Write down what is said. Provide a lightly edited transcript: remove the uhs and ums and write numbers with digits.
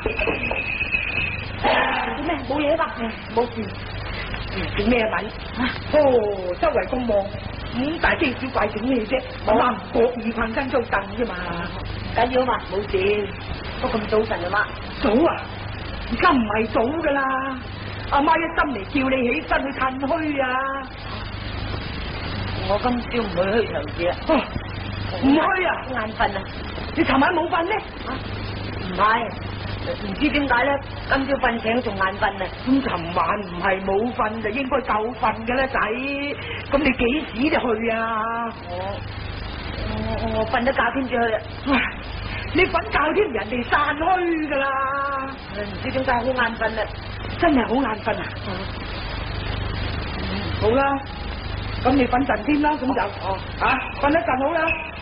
做咩？冇嘢吧？冇事。做咩揾？哦，周圍咁忙，咁大驚小怪整咩啫？我話唔覺意困身張凳啫嘛。緊要嘛？冇事。都咁早晨啊嘛？早啊！而家唔係早噶啦。阿媽一心嚟叫你起身去趁墟啊！我今朝唔去墟場子啊！唔去啊！眼瞓啊！你尋晚冇瞓咩？唔係，唔知點解咧？今朝瞓醒仲眼瞓啊！咁尋晚唔係冇瞓就應該夠瞓嘅啦，仔。咁你幾時就去啊？我瞓咗覺先至去啊！你瞓覺添，人哋散墟噶啦！唔知點解好眼瞓啊！真係好眼瞓啊！好啦，咁你瞓陣先啦，咁就瞓一陣好啦。